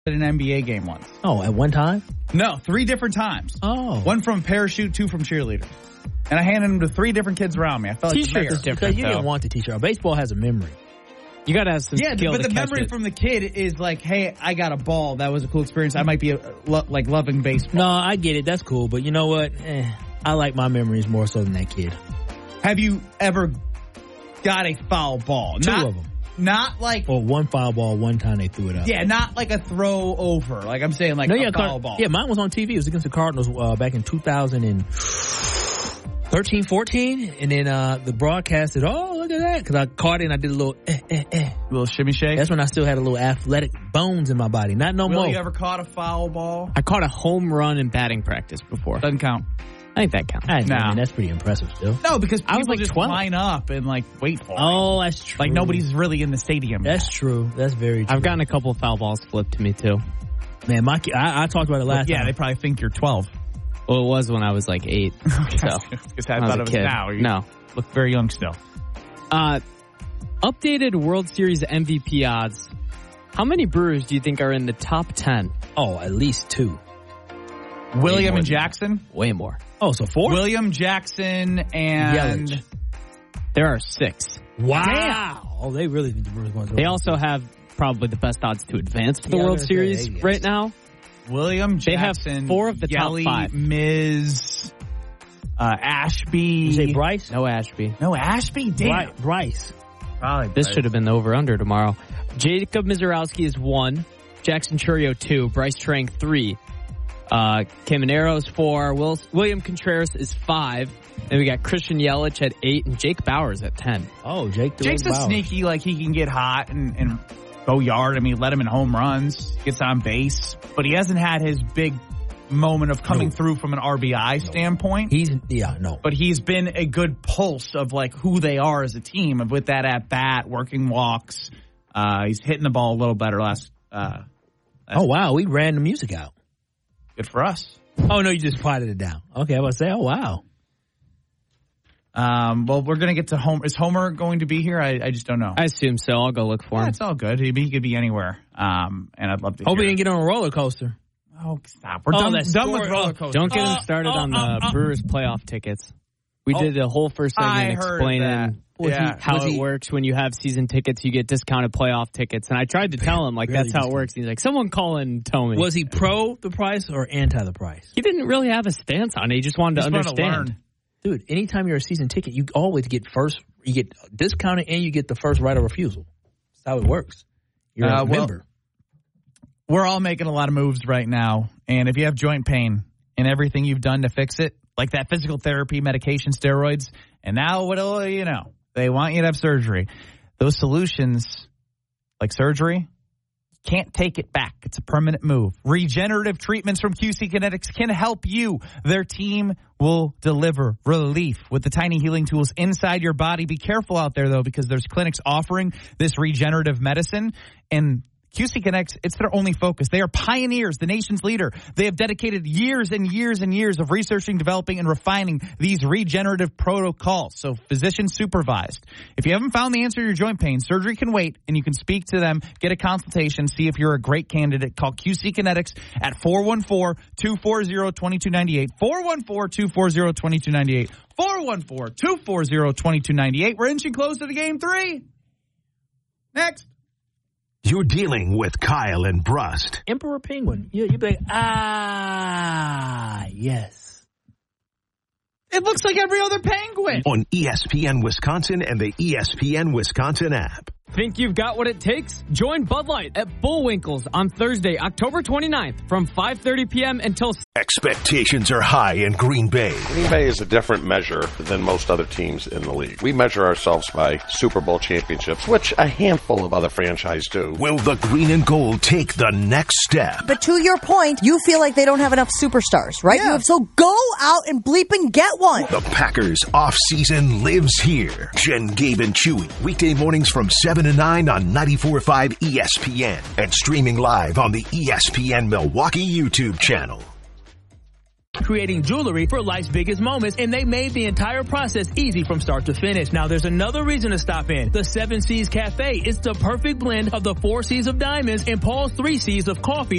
at an NBA game once. Oh, at one time? No, 3 different times. Oh. 1 from parachute, 2 from cheerleader. And I handed them to 3 different kids around me. I felt like T-shirt is different. Because you didn't want the T-shirt. Baseball has a memory. You got to have some skill. But the memory from the kid is like, hey, I got a ball. That was a cool experience. I might be loving baseball. No, I get it. That's cool. But you know what? I like my memories more so than that kid. Have you ever got a foul ball? 2 of them. Not like... Or 1 foul ball, 1 time they threw it up. Yeah, not like a throw over. Like I'm saying, like a foul ball. Yeah, mine was on TV. It was against the Cardinals back in 2013, 14. And then the broadcast said, oh, look at that. Because I caught it and I did a little little shimmy shake. That's when I still had a little athletic bones in my body. Not no more. You ever caught a foul ball? I caught a home run in batting practice before. Doesn't count. I think that counts. I mean, that's pretty impressive still. No, because people I was like just 12. line up and like wait for it. Oh, that's true. Like nobody's really in the stadium. That's true. That's very true. I've gotten a couple of foul balls flipped to me too. Man, I talked about it last time. Yeah, they probably think you're 12. Well, it was when I was like 8. So Because I thought it was kid. now. You No. look very young still. Updated World Series MVP odds. How many Brewers do you think are in the top 10? Oh, at least 2. William and Jackson? Way more. Oh, so 4? William, Jackson, and... Yelich. There are 6. Wow. Damn. Oh, they really think the Brewers want to. They also have probably the best odds to advance to the World Series right now. William, They Jackson, have 4 of the Yelly, top 5. Miz, Ashby. You say Bryce? No Ashby. No, Ashby? Damn. Bryce. Probably This Bryce. should have been the over-under tomorrow. Jacob Mizorowski is 1. Jackson Churio 2. Bryce Trang 3. Caminero is 4. William Contreras is 5. Then we got Christian Yelich at 8 and Jake Bauers at 10. Oh, Jake's a sneaky, like he can get hot and go yard. I mean, let him in home runs, gets on base, but he hasn't had his big moment of coming through from an RBI standpoint. But he's been a good pulse of like who they are as a team with that at bat, working walks. He's hitting the ball a little better last. Oh wow, we ran the music out. Good for us. Oh no, you just quieted it down. Okay, I was say, oh wow. Well, we're gonna get to Homer. Is Homer going to be here? I just don't know. I assume so. I'll go look for him. It's all good. He could be anywhere. And I'd love to. Hope hear he didn't get on a roller coaster. Oh, stop! We're done with roller coasters. Don't get him started on the Brewers playoff tickets. We did a whole first segment explaining how it works when you have season tickets. You get discounted playoff tickets, and I tried to tell him that's how it works. He's like, someone call and tell me. Was he pro the price or anti the price? He didn't really have a stance on it. He just wanted to understand. Dude, anytime you're a season ticket, you always get you get discounted and you get the first right of refusal. That's how it works. You're a member. We're all making a lot of moves right now, and if you have joint pain and everything you've done to fix it, like that physical therapy, medication, steroids, and now they want you to have surgery. Those solutions, like surgery, can't take it back. It's a permanent move. Regenerative treatments from QC Kinetics can help you. Their team will deliver relief with the tiny healing tools inside your body. Be careful out there, though, because there's clinics offering this regenerative medicine, and QC Kinetics, it's their only focus. They are pioneers, the nation's leader. They have dedicated years and years and years of researching, developing, and refining these regenerative protocols. So physician supervised. If you haven't found the answer to your joint pain, surgery can wait, and you can speak to them, get a consultation, see if you're a great candidate. Call QC Kinetics at 414-240-2298. 414-240-2298. 414-240-2298. We're inching closer to Game 3. Next. You're dealing with Kyle and Brust. Emperor Penguin. You'd be like, yes. It looks like every other penguin. On ESPN Wisconsin and the ESPN Wisconsin app. Think you've got what it takes? Join Bud Light at Bullwinkle's on Thursday, October 29th from 5:30 p.m. until... Expectations are high in Green Bay. Green Bay is a different measure than most other teams in the league. We measure ourselves by Super Bowl championships, which a handful of other franchises do. Will the green and gold take the next step? But to your point, you feel like they don't have enough superstars, right? Yeah. So go out and bleep and get one. The Packers off-season lives here. Jen, Gabe, and Chewy. Weekday mornings from 7 to 9 on 94.5 ESPN. And streaming live on the ESPN Milwaukee YouTube channel. creating jewelry for life's biggest moments, and they made the entire process easy from start to finish. Now, there's another reason to stop in. The 7 C's Cafe is the perfect blend of the 4 C's of diamonds and Paul's 3 C's of coffee